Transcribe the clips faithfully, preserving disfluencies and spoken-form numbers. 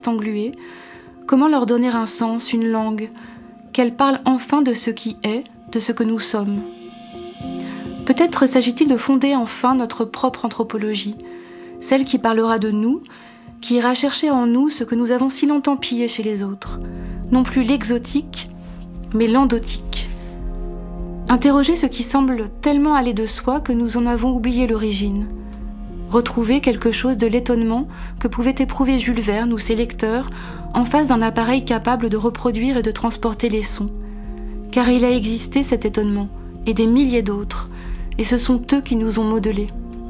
engluées, comment leur donner un sens, une langue, qu'elles parlent enfin de ce qui est, de ce que nous sommes. Peut-être s'agit-il de fonder enfin notre propre anthropologie, celle qui parlera de nous, qui ira chercher en nous ce que nous avons si longtemps pillé chez les autres, non plus l'exotique, mais l'endotique. Interroger ce qui semble tellement aller de soi que nous en avons oublié l'origine. Retrouver quelque chose de l'étonnement que pouvait éprouver Jules Verne ou ses lecteurs en face d'un appareil capable de reproduire et de transporter les sons. Car il a existé cet étonnement, et des milliers d'autres, et ce sont eux qui nous ont modelés.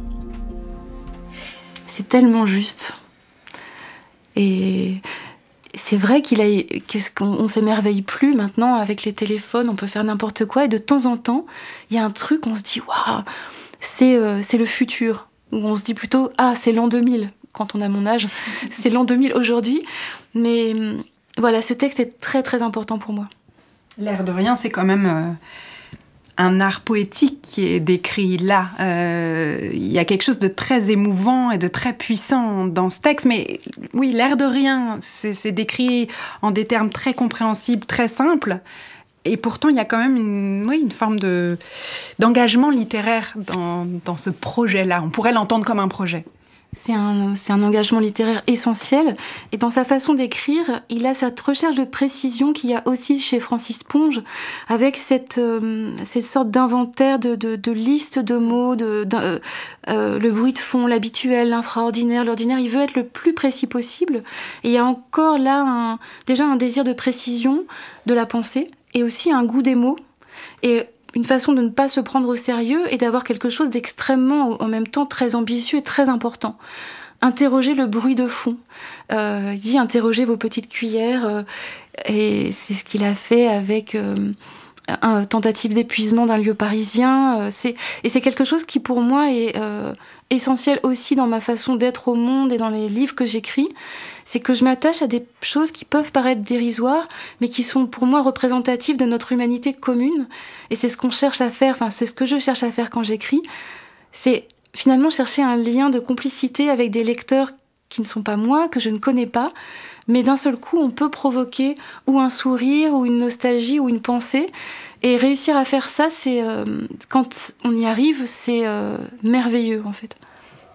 C'est tellement juste. Et c'est vrai qu'il a, qu'est-ce qu'on on s'émerveille plus maintenant avec les téléphones, on peut faire n'importe quoi, et de temps en temps, il y a un truc, on se dit, waouh, c'est, euh, c'est le futur. Ou on se dit plutôt, ah, c'est l'an deux mille, quand on a mon âge, c'est l'an deux mille aujourd'hui. Mais voilà, ce texte est très très important pour moi. L'air de rien, c'est quand même euh, un art poétique qui est décrit là. Euh, il y a quelque chose de très émouvant et de très puissant dans ce texte. Mais oui, l'air de rien, c'est, c'est décrit en des termes très compréhensibles, très simples. Et pourtant, il y a quand même une, oui, une forme de, d'engagement littéraire dans, dans ce projet-là. On pourrait l'entendre comme un projet. C'est un, c'est un engagement littéraire essentiel. Et dans sa façon d'écrire, il a cette recherche de précision qu'il y a aussi chez Francis Ponge, avec cette, euh, cette sorte d'inventaire de, de, de liste de mots, de, euh, euh, le bruit de fond, l'habituel, l'infraordinaire, l'ordinaire. Il veut être le plus précis possible. Et il y a encore là un, déjà un désir de précision de la pensée, et aussi un goût des mots, et une façon de ne pas se prendre au sérieux et d'avoir quelque chose d'extrêmement, en même temps, très ambitieux et très important. Interroger le bruit de fond. Euh, il dit « interrogez vos petites cuillères euh, », et c'est ce qu'il a fait avec euh, un tentative d'épuisement d'un lieu parisien. Euh, c'est, et c'est quelque chose qui, pour moi, est euh, essentiel aussi dans ma façon d'être au monde et dans les livres que j'écris. C'est que je m'attache à des choses qui peuvent paraître dérisoires, mais qui sont pour moi représentatives de notre humanité commune. Et c'est ce qu'on cherche à faire, enfin c'est ce que je cherche à faire quand j'écris. C'est finalement chercher un lien de complicité avec des lecteurs qui ne sont pas moi, que je ne connais pas, mais d'un seul coup on peut provoquer ou un sourire, ou une nostalgie, ou une pensée. Et réussir à faire ça, c'est, euh, quand on y arrive, c'est euh, merveilleux en fait.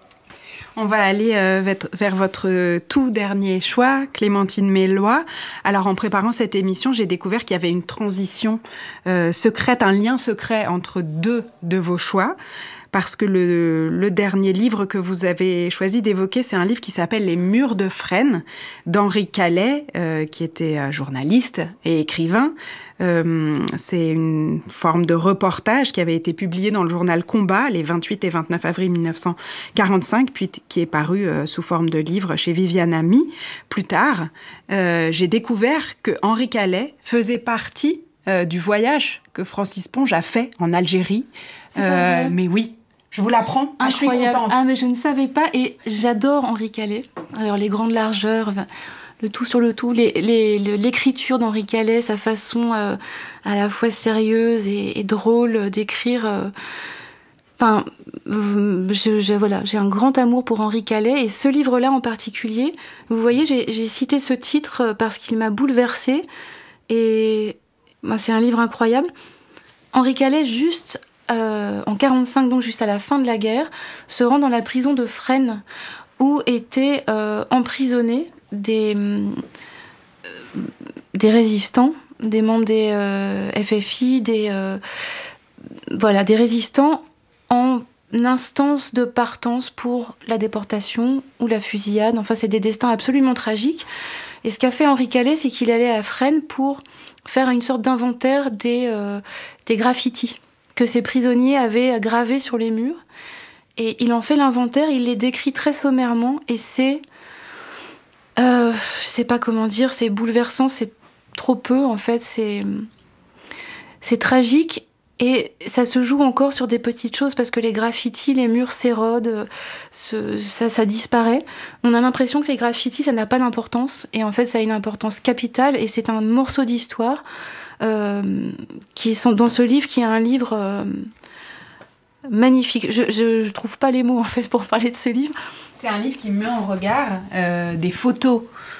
On va aller euh, vers votre tout dernier choix, Clémentine Melloy. Alors, en préparant cette émission, j'ai découvert qu'il y avait une transition euh, secrète, un lien secret entre deux de vos choix. Parce que le, le dernier livre que vous avez choisi d'évoquer, c'est un livre qui s'appelle « Les murs de Fresnes » d'Henri Calais, euh, qui était euh, journaliste et écrivain. Euh, c'est une forme de reportage qui avait été publié dans le journal Combat les vingt-huit et vingt-neuf avril mille neuf cent quarante-cinq, puis qui est paru euh, sous forme de livre chez Viviane Ami. Plus tard, euh, j'ai découvert que Henri Calais faisait partie euh, du voyage que Francis Ponge a fait en Algérie. C'est pas vrai. Euh, mais oui, je vous l'apprends. Ah, je suis contente. Ah, mais je ne savais pas, et j'adore Henri Calais. Alors, les grandes largeurs, le tout sur le tout, les, les, l'écriture d'Henri Calais, sa façon euh, à la fois sérieuse et, et drôle d'écrire. Euh, enfin, je, je, voilà, j'ai un grand amour pour Henri Calais, et ce livre-là en particulier, vous voyez, j'ai, j'ai cité ce titre parce qu'il m'a bouleversée, et ben, c'est un livre incroyable. Henri Calais, juste euh, en quarante-cinq, donc juste à la fin de la guerre, se rend dans la prison de Fresnes, où étaient euh, emprisonnés des, euh, des résistants, des membres des euh, F F I, des, euh, voilà, des résistants en instance de partance pour la déportation ou la fusillade. Enfin, c'est des destins absolument tragiques. Et ce qu'a fait Henri Calais, c'est qu'il allait à Fresnes pour faire une sorte d'inventaire des, euh, des graffitis que ces prisonniers avaient gravés sur les murs. Et il en fait l'inventaire, il les décrit très sommairement, et c'est... Euh, je sais pas comment dire, c'est bouleversant, c'est trop peu en fait, c'est, c'est tragique, et ça se joue encore sur des petites choses parce que les graffitis, les murs s'érodent, ce, ça, ça disparaît. On a l'impression que les graffitis, ça n'a pas d'importance, et en fait ça a une importance capitale, et c'est un morceau d'histoire euh, qui sont dans ce livre, qui est un livre euh, magnifique. Je, je, je trouve pas les mots en fait pour parler de ce livre. C'est un livre qui met en regard euh, des photos